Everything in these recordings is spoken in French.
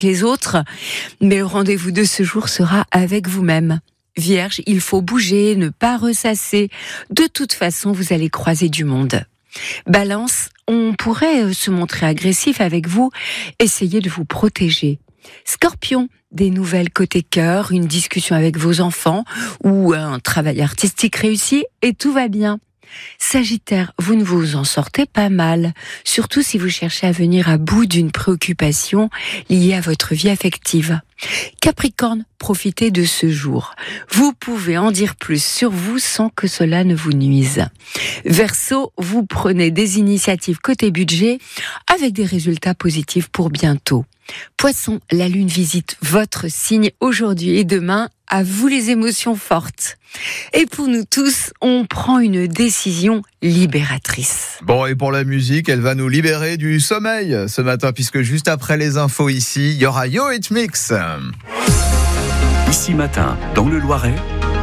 les autres, mais le rendez-vous de ce jour sera avec vous-même. Vierge, il faut bouger, ne pas ressasser. De toute façon, vous allez croiser du monde. Balance, on pourrait se montrer agressif avec vous, essayez de vous protéger. Scorpion, des nouvelles côté cœur, une discussion avec vos enfants ou un travail artistique réussi et tout va bien. Sagittaire, vous ne vous en sortez pas mal, surtout si vous cherchez à venir à bout d'une préoccupation liée à votre vie affective. Capricorne, profitez de ce jour. Vous pouvez en dire plus sur vous sans que cela ne vous nuise. Verseau, vous prenez des initiatives côté budget avec des résultats positifs pour bientôt. Poisson, la lune visite votre signe aujourd'hui et demain. À vous les émotions fortes. Et pour nous tous, on prend une décision libératrice. Bon, et pour la musique, elle va nous libérer du sommeil ce matin, puisque juste après les infos ici, il y aura Yo It Mix. Ici Matin, dans le Loiret,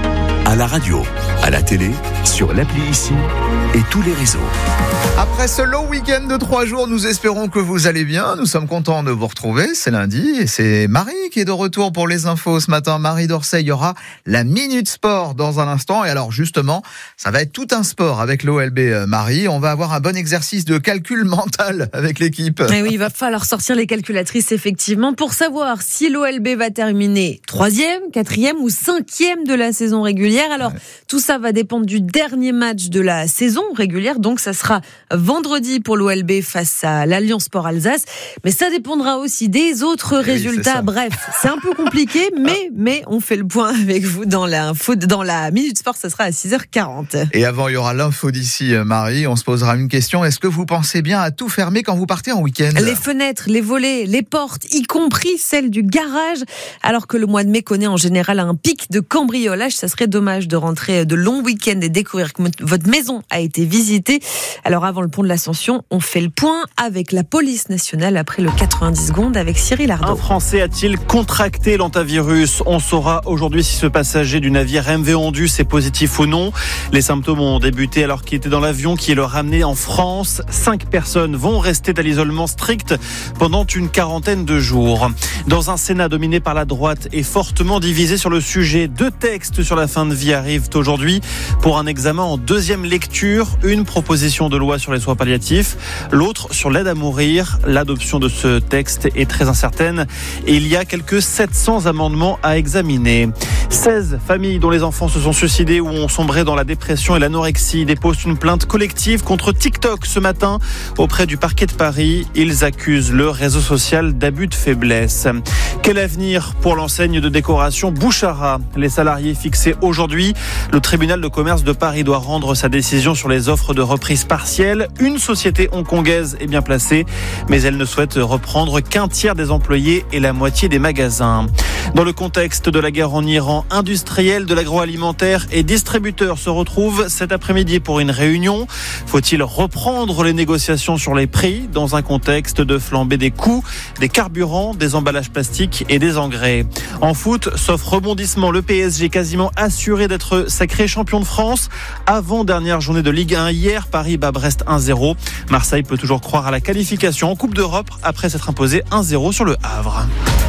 à la radio, à la télé, sur l'appli Ici et tous les réseaux. Après ce long week-end de 3 jours, nous espérons que vous allez bien. Nous sommes contents de vous retrouver. C'est lundi et c'est Marie qui est de retour pour les infos ce matin. Marie Dorcet, il y aura la Minute Sport dans un instant. Et alors justement, ça va être tout un sport avec l'OLB Marie. On va avoir un bon exercice de calcul mental avec l'équipe. Et oui, il va falloir sortir les calculatrices effectivement pour savoir si l'OLB va terminer 3e, 4e ou 5e de la saison régulière. Alors tout ça va dépendre du dernier match de la saison régulière. Donc ça sera vendredi pour l'OLB face à l'Alliance Sport Alsace, mais ça dépendra aussi des autres résultats. Bref, c'est un peu compliqué, mais on fait le point avec vous dans la Minute Sport, ça sera à 6h40. Et avant, il y aura l'info d'ici, Marie. On se posera une question. Est-ce que vous pensez bien à tout fermer quand vous partez en week-end ? Les fenêtres, les volets, les portes, y compris celles du garage. Alors que le mois de mai connaît en général un pic de cambriolage, ça serait dommage de rentrer de longs week-ends et découvrir que votre maison a été visitée. Alors avant le pont de l'Ascension, on fait le point avec la police nationale après le 90 secondes avec Cyril Ardo. Un Français a-t-il contracté l'hantavirus ? On saura aujourd'hui si ce passager du navire MV Ondus est positif ou non. Les symptômes ont débuté alors qu'il était dans l'avion qui le ramenait en France. 5 personnes vont rester à l'isolement strict pendant une quarantaine de jours. Dans un Sénat dominé par la droite et fortement divisé sur le sujet, 2 textes sur la fin de vie arrivent aujourd'hui pour un examen en 2e lecture. Une proposition de loi sur les soins palliatifs, l'autre sur l'aide à mourir. L'adoption de ce texte est très incertaine et il y a quelques 700 amendements à examiner. 16 familles dont les enfants se sont suicidés ou ont sombré dans la dépression et l'anorexie déposent une plainte collective contre TikTok ce matin auprès du parquet de Paris. Ils accusent le réseau social d'abus de faiblesse. Quel avenir pour l'enseigne de décoration Bouchara ? Les salariés fixés aujourd'hui. Le tribunal de commerce de Paris doit rendre sa décision sur les offres de reprise partielle. Une société hongkongaise est bien placée, mais elle ne souhaite reprendre qu'un tiers des employés et la moitié des magasins. Dans le contexte de la guerre en Iran, industriels de l'agroalimentaire et distributeurs se retrouvent cet après-midi pour une réunion. Faut-il reprendre les négociations sur les prix dans un contexte de flambée des coûts, des carburants, des emballages plastiques et des engrais ? En foot, sauf rebondissement, le PSG quasiment assuré d'être sacré champion de France. Avant-dernière journée de Ligue 1 hier, Paris bat Brest 1-0. Marseille peut toujours croire à la qualification en Coupe d'Europe après s'être imposé 1-0 sur le Havre.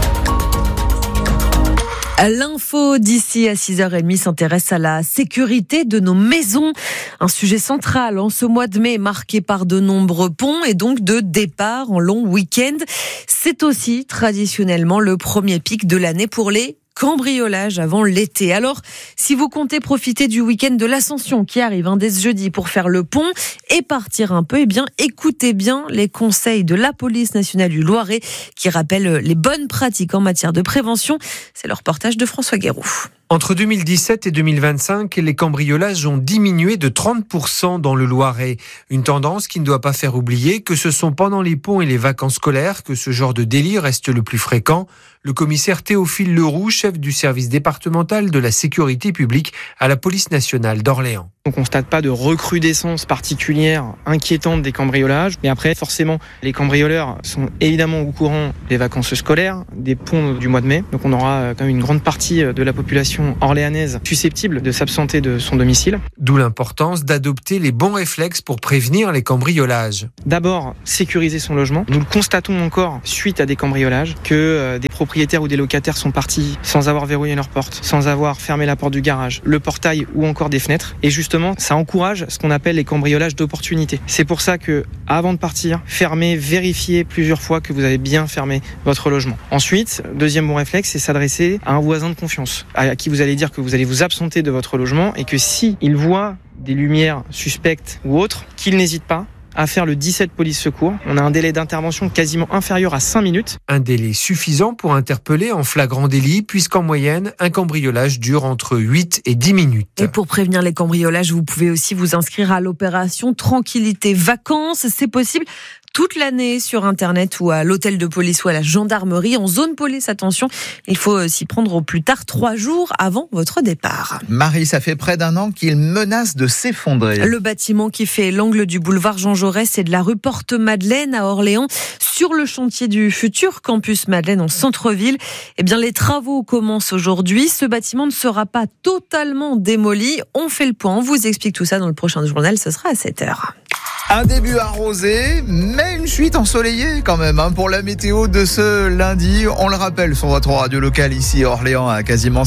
L'info d'ici à 6h30 s'intéresse à la sécurité de nos maisons. Un sujet central en ce mois de mai marqué par de nombreux ponts et donc de départs en long week-end. C'est aussi traditionnellement le premier pic de l'année pour les cambriolage avant l'été. Alors, si vous comptez profiter du week-end de l'Ascension qui arrive dès ce jeudi pour faire le pont et partir un peu, écoutez bien les conseils de la police nationale du Loiret qui rappellent les bonnes pratiques en matière de prévention. C'est le reportage de François Guéroux. Entre 2017 et 2025, les cambriolages ont diminué de 30% dans le Loiret. Une tendance qui ne doit pas faire oublier que ce sont pendant les ponts et les vacances scolaires que ce genre de délit reste le plus fréquent. Le commissaire Théophile Leroux, chef du service départemental de la sécurité publique à la police nationale d'Orléans. On ne constate pas de recrudescence particulière inquiétante des cambriolages. Mais après, forcément, les cambrioleurs sont évidemment au courant des vacances scolaires, des ponts du mois de mai. Donc on aura quand même une grande partie de la population orléanaise susceptible de s'absenter de son domicile. D'où l'importance d'adopter les bons réflexes pour prévenir les cambriolages. D'abord, sécuriser son logement. Nous le constatons encore suite à des cambriolages que des propriétaires ou des locataires sont partis sans avoir verrouillé leur porte, sans avoir fermé la porte du garage, le portail ou encore des fenêtres. Et justement, ça encourage ce qu'on appelle les cambriolages d'opportunité. C'est pour ça que, avant de partir, fermez, vérifiez plusieurs fois que vous avez bien fermé votre logement. Ensuite, deuxième bon réflexe, c'est s'adresser à un voisin de confiance, à qui vous allez dire que vous allez vous absenter de votre logement et que si il voit des lumières suspectes ou autres, qu'il n'hésite pas à faire le 17 police secours. On a un délai d'intervention quasiment inférieur à 5 minutes. Un délai suffisant pour interpeller en flagrant délit, puisqu'en moyenne, un cambriolage dure entre 8 et 10 minutes. Et pour prévenir les cambriolages, vous pouvez aussi vous inscrire à l'opération Tranquillité Vacances. C'est possible toute l'année sur Internet ou à l'hôtel de police ou à la gendarmerie. En zone police, attention, il faut s'y prendre au plus tard 3 jours avant votre départ. Marie, ça fait près d'1 an qu'il menace de s'effondrer. Le bâtiment qui fait l'angle du boulevard Jean Jaurès et de la rue Porte-Madeleine à Orléans, sur le chantier du futur campus Madeleine en centre-ville, eh bien, les travaux commencent aujourd'hui. Ce bâtiment ne sera pas totalement démoli. On fait le point. On vous explique tout ça dans le prochain journal. Ce sera à 7h. Un début arrosé, mais une suite ensoleillée quand même pour la météo de ce lundi. On le rappelle sur votre radio locale ici à Orléans à quasiment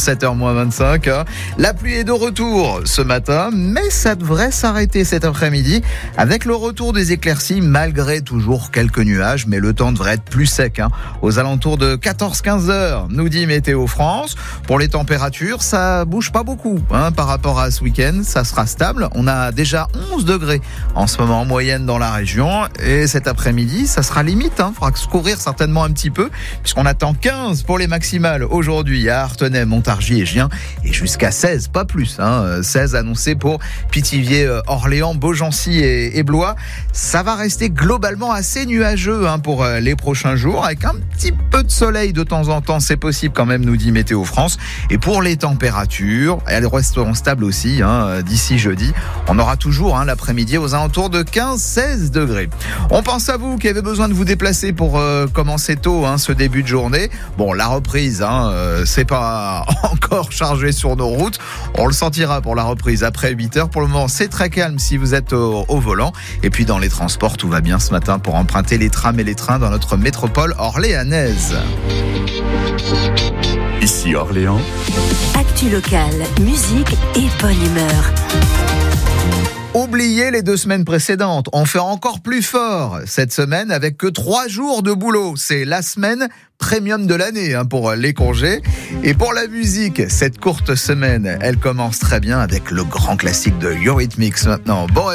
7h-25. La pluie est de retour ce matin, mais ça devrait s'arrêter cet après-midi avec le retour des éclaircies malgré toujours quelques nuages. Mais le temps devrait être plus sec aux alentours de 14-15 heures, nous dit Météo France. Pour les températures, ça bouge pas beaucoup par rapport à ce week-end. Ça sera stable. On a déjà 11 degrés en ce moment moyenne dans la région et cet après-midi ça sera limite, faudra se courir certainement un petit peu puisqu'on attend 15 pour les maximales aujourd'hui à Artenay, Montargis et Gien et jusqu'à 16, pas plus 16 annoncés pour Pithiviers, Orléans, Beaugency et Blois. Ça va rester globalement assez nuageux pour les prochains jours avec un petit peu de soleil de temps en temps, c'est possible quand même, nous dit Météo France. Et pour les températures, elles resteront stables aussi d'ici jeudi. On aura toujours l'après-midi aux alentours de 15-16 degrés. On pense à vous qui avez besoin de vous déplacer pour commencer tôt ce début de journée. Bon, la reprise, c'est pas encore chargé sur nos routes. On le sentira pour la reprise après 8h. Pour le moment, c'est très calme si vous êtes au volant. Et puis dans les transports, tout va bien ce matin pour emprunter les trams et les trains dans notre métropole orléanaise. Ici Orléans. Actu locale, musique et bonne humeur. Oubliez les 2 semaines précédentes, on fait encore plus fort cette semaine avec que 3 jours de boulot. C'est la semaine premium de l'année pour les congés. Et pour la musique, cette courte semaine, elle commence très bien avec le grand classique de Eurythmics maintenant. Bon